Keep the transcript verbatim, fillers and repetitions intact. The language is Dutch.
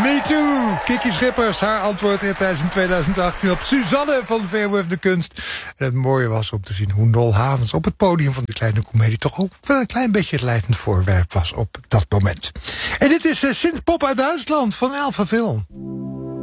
Me too. Kiki Schippers, haar antwoord in tweeduizend achttien op Suzanne van Verwerf de Kunst. En het mooie was om te zien hoe Nol Havens op het podium van de kleine komedie toch ook wel een klein beetje het leidend voorwerp was op dat moment. En dit is uh, Synthpop uit Duitsland van Alphaville.